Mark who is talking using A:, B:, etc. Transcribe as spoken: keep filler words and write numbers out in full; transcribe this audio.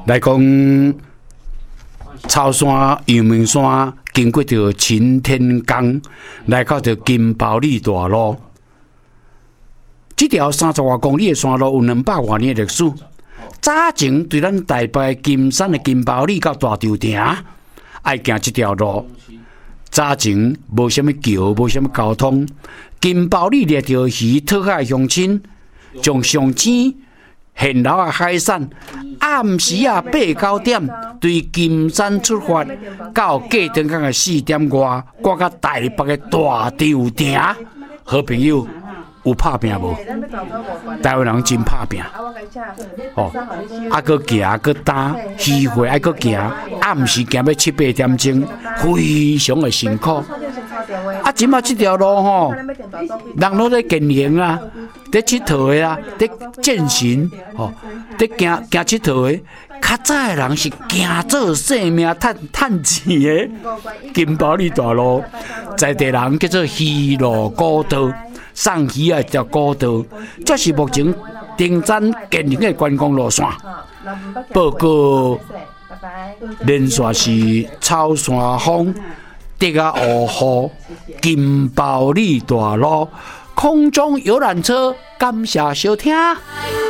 A: 来讲草山、阳明山，经过着擎天岗，来到着金宝里大路。这条三十外公里的山路有两百多年的历史。早前对咱台北金山的金宝里到大稻埕，爱行这条路。早前无什么桥，无什么交通，金宝里掠着鱼，讨海乡亲，将上青、现捞啊海产，暗时啊八九点对金山出发，到过灯港的四点外，赶到台北的大稻埕。好朋友。有拍拼无？台湾人真拍拼，哦，啊，搁行搁打，机会还搁行，暗时行要七八点钟，非常的辛苦。啊，即马这条路吼，人都在健行啊，在佚佗的啊，在健行，哦，在行行佚佗的。较早的人是行做性命、趁趁钱的。金宝里大路，在地人叫做鱼路古道。送鱼啊，条古道，这是目前登山健行的观光路线。报告，连续是草山峰、竹啊五号、金宝里大路、空中游览车，感谢收听。